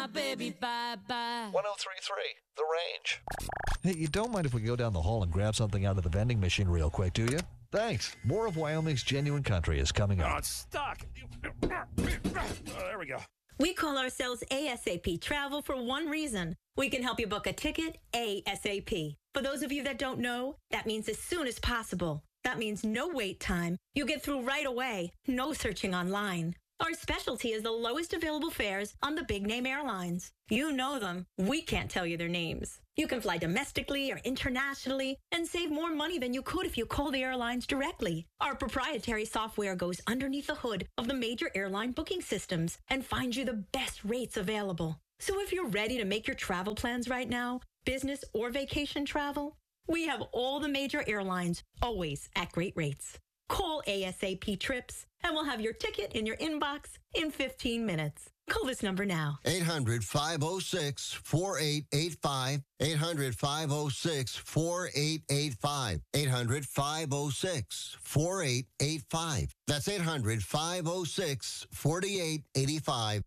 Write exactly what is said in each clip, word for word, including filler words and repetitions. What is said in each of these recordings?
baby bye-bye. one oh three point three, The Range. Hey, you don't mind if we go down the hall and grab something out of the vending machine real quick, do you? Thanks. More of Wyoming's Genuine Country is coming up. Oh, it's stuck. Oh, there we go. We call ourselves ASAP Travel for one reason. We can help you book a ticket ASAP. For those of you that don't know, that means as soon as possible. That means no wait time. You get through right away. No searching online. Our specialty is the lowest available fares on the big-name airlines. You know them. We can't tell you their names. You can fly domestically or internationally and save more money than you could if you call the airlines directly. Our proprietary software goes underneath the hood of the major airline booking systems and finds you the best rates available. So if you're ready to make your travel plans right now, business or vacation travel, we have all the major airlines, always at great rates. Call ASAP Trips, and we'll have your ticket in your inbox in fifteen minutes. Call this number now. eight hundred, five oh six, four eight eight five. eight hundred, five oh six, four eight eight five. eight hundred, five oh six, four eight eight five. That's eight hundred, five oh six, four eight eight five.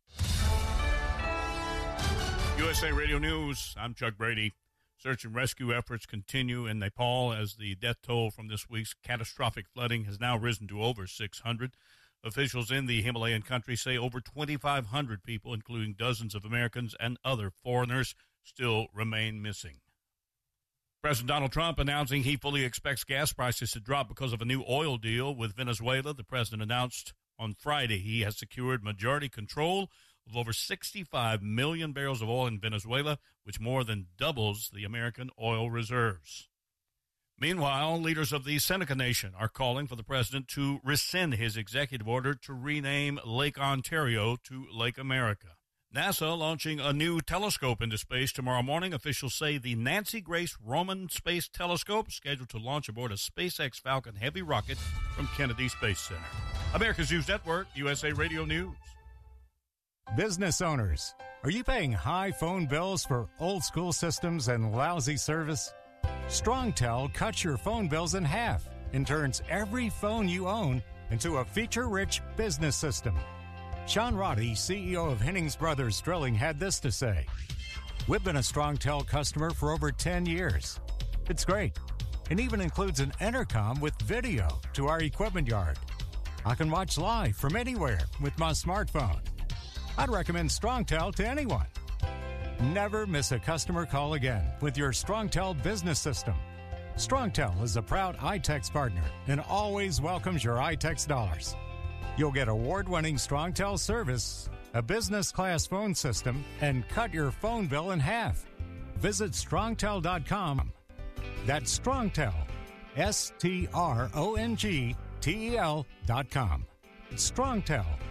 U S A Radio News, I'm Chuck Brady. Search and rescue efforts continue in Nepal as the death toll from this week's catastrophic flooding has now risen to over six hundred. Officials in the Himalayan country say over twenty-five hundred people, including dozens of Americans and other foreigners, still remain missing. President Donald Trump announcing he fully expects gas prices to drop because of a new oil deal with Venezuela. The president announced on Friday he has secured majority control of over sixty-five million barrels of oil in Venezuela, which more than doubles the American oil reserves. Meanwhile, leaders of the Seneca Nation are calling for the president to rescind his executive order to rename Lake Ontario to Lake America. NASA launching a new telescope into space tomorrow morning. Officials say the Nancy Grace Roman Space Telescope, scheduled to launch aboard a SpaceX Falcon Heavy rocket from Kennedy Space Center. America's News Network, U S A Radio News. Business owners, are you paying high phone bills for old school systems and lousy service? StrongTel cuts your phone bills in half and turns every phone you own into a feature-rich business system. Sean Roddy, C E O of Hennings Brothers Drilling, had this to say. We've been a StrongTel customer for over ten years. It's great. It even includes an intercom with video to our equipment yard. I can watch live from anywhere with my smartphone. I'd recommend StrongTel to anyone. Never miss a customer call again with your StrongTel business system. StrongTel is a proud iTex partner and always welcomes your iTex dollars. You'll get award-winning StrongTel service, a business-class phone system, and cut your phone bill in half. Visit strongtel dot com. That's StrongTel, S T R O N G T E L dot com. StrongTel.